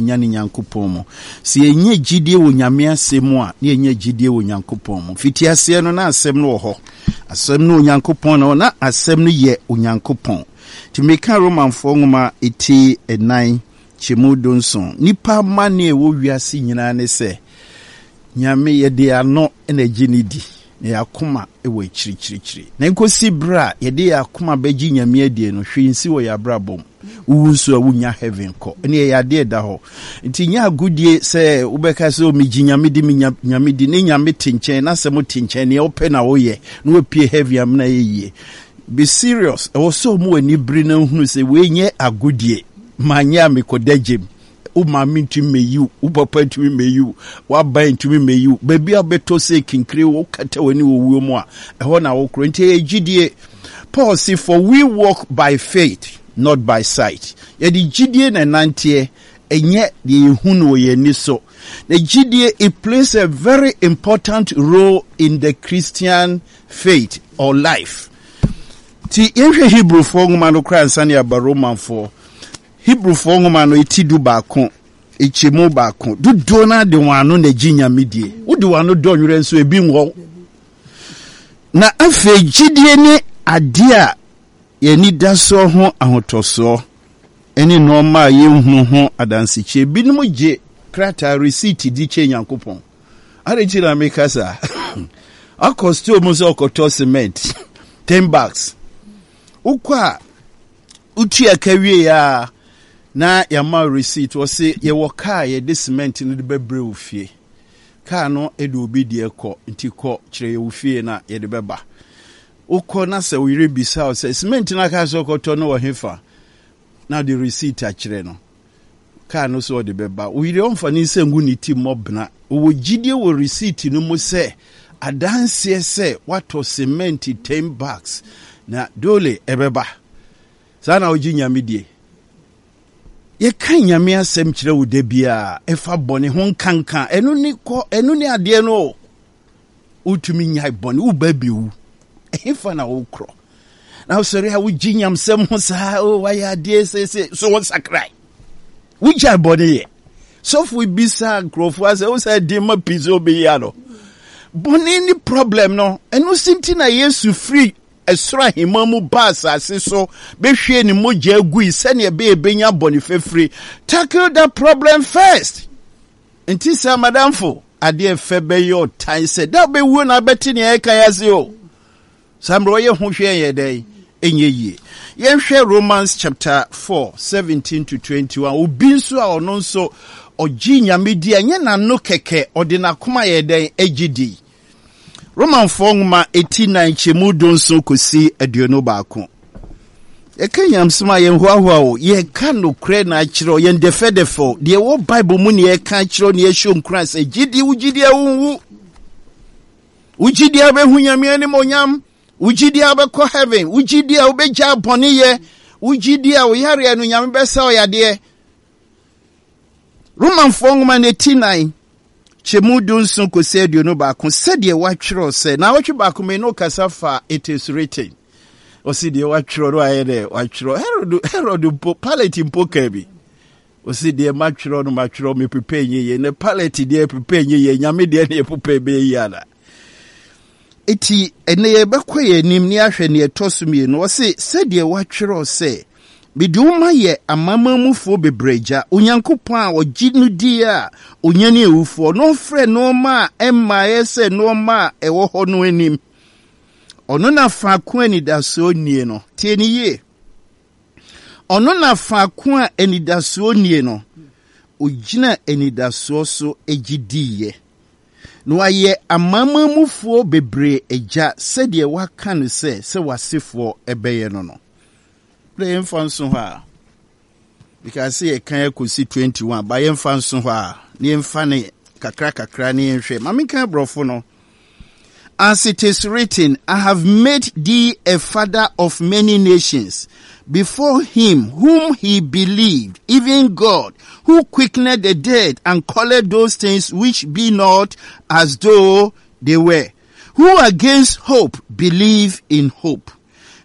enya ne Nyankopɔn mu. Si enye gidie wo Nyame asɛm a, ne enye gidie wo Nyankopɔn mu. Fiti ase no na asɛm no wɔ hɔ. Asɛm no Nyankopɔn no na asɛm no yɛ Onyankopɔn. Ti meka Romanfo nwoma eti enan chemu donson. Nipa mane wo wiase nyina ne se Nyame ye de ano na ginidi. Ne akoma ewo chirichirichiri. Na nkosi bra ye de akoma beji Nyame adie no hwensi wo ya bra bom. Uwunso awunya heaven ko. Ne ya de da ho. Nti nya agudie se ubeka se o miji Nyame di Nyame di ne Nyame tinchen na se mo tinchen ne ope na wo ye. No pie heavy am na ye. Be serious. I was so more ni brina hunu se we nye agudie. Manya me kodegem. U mami ntumi meyu, u papa ntumi meyu, wa ba ntumi meyu. Baby abeto se kinkire wo kata wani wo wuo mu a. Eho na wo kro nti ejidie. Paul say for we walk by faith, not by sight. Ye di jidie na nantie enye de ehunu wo ye ni so. The jidie it plays a very important role in the Christian faith or life. Ti yenhwe Hebrew fo ngoma no kra nsane aba Roman fo. Hebrew fo ngoma no etidu baako, echemu baako. Dudo na de wano na ginya medie. Wodi wano do nwere nso ebi nwo. Na afa gidie ne ade a ye ni daso ho ahotoso. Eni normal ye hu ho adansiche binum je krata receipt di che Nyankopon. Are chira mekasa. Akosto mo so okoto cement 10 bucks. Ukwa uti akawie ya na yama receipt wo se ye wo car ye de cement no de bebre wo fie. Car no e de obi de ekọ nti kọ kire ye wo fie na ye de beba. Ukọ na se wo yire bisa o se cement na ka so koto no wo hefa. Na the receipt a kire no. Car no so de beba. Wo yire onfa ni se ngu ni ti mobna. Wo gidie wo receipt no mu se adanse se wato cement 10 bucks. Na dole ebeba. Sana oji Nyame die. Ye kan Nyame asem kire wo da bia efa bone ho nkanka enu ni ade no utumi nyai bone wo ba biwu efa na wo kro na wo sori ha wo ji Nyam sem ho sa o wa ya ade se so wo sakrai wo ja bone ye so fu bisa grofo ase wo sa de ma pizo be ya no bone ni problem no enu sinti na Yesu free esra himamu basa asiso behwe ni moja agui sene be benya boni fefri. Tackle that problem first. Nti sa madamfo ade febe yo tan se da be wu na beti ne eka yase o samro ye ho hwe ye dai enye yi ye hwe Romans chapter 4:17 to 21 obi nso a ono nso oji Nyame di anye na no keke ode na koma ye dai agidi. Roman Fongma 89 chemu donso kosi aduono baako. E kan yamsma ye hwahwa o ye kan no kre na akiro ye ndefedefo de wo Bible mu ne ye kan akiro ne ye show nkran se gidi wugidi awunwu wugidi abehu Nyame ani monyam wugidi abekọ heaven wugidi a obeja bone ye wugidi a wo yare anu Nyame besa o yade. Roman Fongma 89 chemu dunsun ko se aduono baako sede watwero se na watwe baako me no kasafa it is written o si de watwero ro ayede watwero Herod po palette mpoka bi o si de matwero no matwero me prepare ye ne palette de prepare ye Nyame de ne prepare be yana eti ene ye bekoye nim ni ahwe ne etosumie no o si sede watwero se biduma ye amamamufo bebreja Onyankopon a oginu di a onyane ewufo no frɛ no ma emma yese no ma ewo ho no anim ono na fa ko anidaso nie no tie ni ye ono na fa ko anidaso nie no ogina anidaso so egidiye no aye amamamufo bebre eja sede waka no se wasefo ebeye no play fanso ha because say kan yakosi 21 ba yen fanso ha ne yemfa ne kakra ne yenhwe mame kan brofo no as it is written I have made thee a father of many nations before him whom he believed even God who quickened the dead and called those things which be not as though they were who against hope believe in hope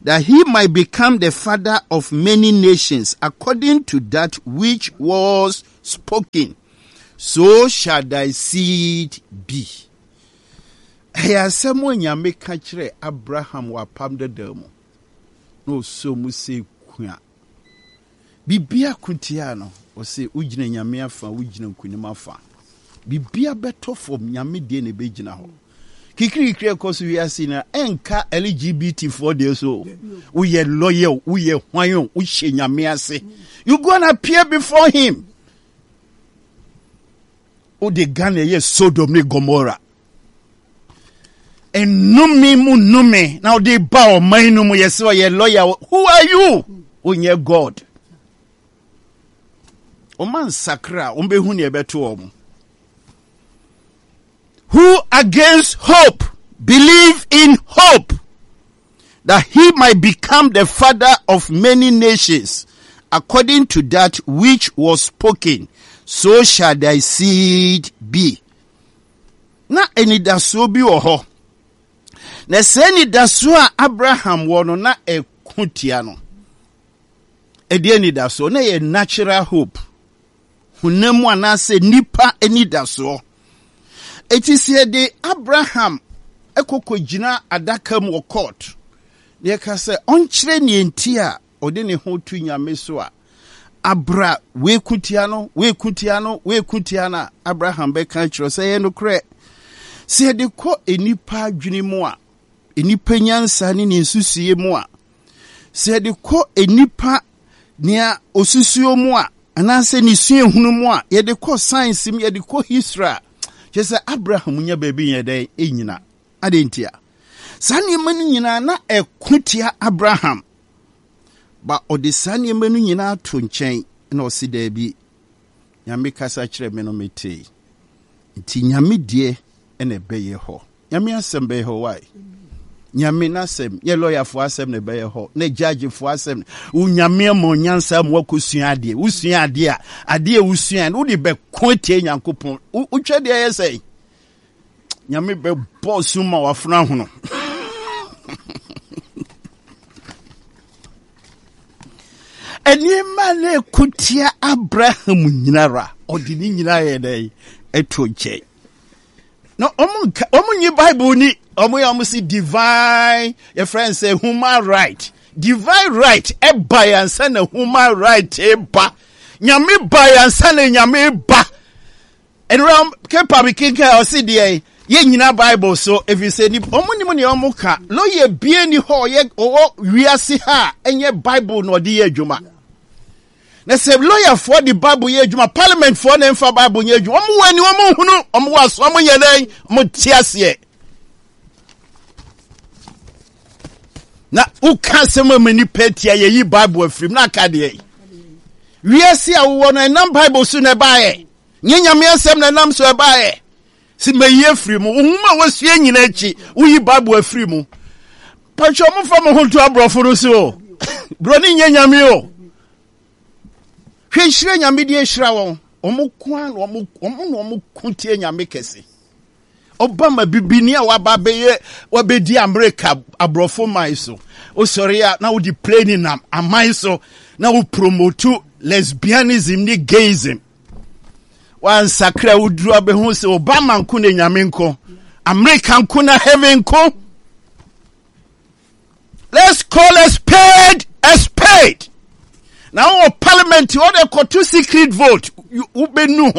that he might become the father of many nations, according to that which was spoken. So shall thy seed be. Eya semo nyame ka kire Abraham wa pam dedamo. No so mu se kwa. Bibia kutia no, o se ugina nyame afa, ugina nkunim afa. Bibia beto fom nyame de ne begina ho. Kikiri koso wi asina enka LGBT for the so. We ye loyal, we ye hwan, we she nyame ase. You go and appear before him. O de Ghana ye Sodom ne Gomorrah. And nume mu nume. Now they bow mainu mu yeso ye lawyer. Who are you? Onye God. O man sakra umbe huni ebetu omu. Who against hope believe in hope, that he might become the father of many nations, according to that which was spoken. So shall thy seed be. Na eni daso bi oho. Na se ni daso a Abraham wono na ekutia no. Edi eni daso na ye natural hope. Hunemu anase nipa eni daso. It is here the Abraham ekoko jina adaka mu court. Ne ka se onkyere ne ntia ode ne ho tu nyame so a abra we kutia no Abraham be kan kyerɛ sɛ ye no korɛ se de kɔ enipa adwene mu a enipa nyansa ne nsusuye mu a se de kɔ enipa nea osusuo mu a anase ne suehunu mu a ye de kɔ science mu ye de kɔ history Jese Abraham nya baby yede enyina adentia sane manu nyina na ekutia Abraham ba odi sane manu nyina to nkyɛn na osida bi nyame kasa kyerɛ me no mete nti nyame die ene beye ho nyame asɛm beye ho why nyame nasɛm ye lawyer fo asɛm ne beye ho ne judge fo asɛm unyame mo nyansa mo akosua ade usua ade a ade usua no de be kontie nyankopɔn utwa de yesɛ nyame be boss ma wafuna ho no eni male kutia Abraham nyinara odi ni nyina ye dai eto nche no omu nyi Bible ni omu si divine your friend say human right divine right e ba yansa na human right e ba nyame ba yansa na nyame ba enram ke pabikinka o si de ye nyina Bible so if you say ni omu ni omu ka lo ye bie ni ho ye o wiase ha enye Bible no de ye adwuma na se lawyer for the Bible ye adwuma parliament for na mfa Bible ye adwuma omu wani omu hunu omu waso omu ye dan omu tiase na uka sema mani petia ye yi Bible afrim na aka de wiase a wo no enam Bible so na baaye nyanyame asem na nam so baaye si mayi afrim uhuma wasue nyina achi uyi Bible afrim pacho mo fa mo honto abrofo no so bro ni nyanyame o hwehire nyame die hira won omo kwa omo kuntie nyame kese Obama bibini a wababeye wabedi America abrofo man so o sorry na wo di plane nam amai so na wo promote lesbianism ni gayism wan sakra udru abehu se Obama nko na nyame nko America nko na heaven nko. Let's call a spade a spade. Now parliament what they call two secret vote ubenu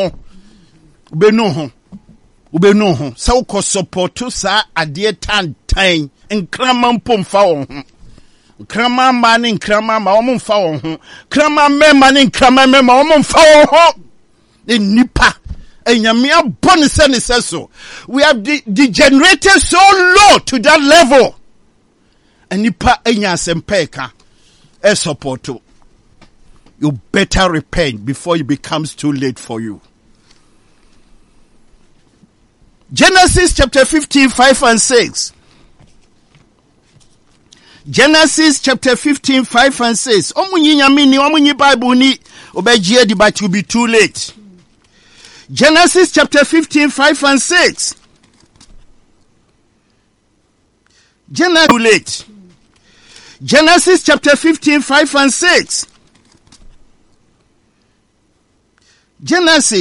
ho sa uko support sa ade tantan nkrama mpomfa wo ho nkrama ma ne nkrama ma wo mfa wo ho krama mema ne nkrama mema wo mfa wo ho nipa enyame abone se so we have degenerated so low to that level and nipa enya sempeka e support. You better repent before it becomes too late for you. Genesis chapter 15, 5 and 6. Genesis chapter 15, 5 and 6. Omunyi nyamini, omunyi Bible ni, obejie di but will be too late. Genesis chapter 15, 5 and 6. Genesis too late. Genesis chapter 15, 5 and 6. Genesis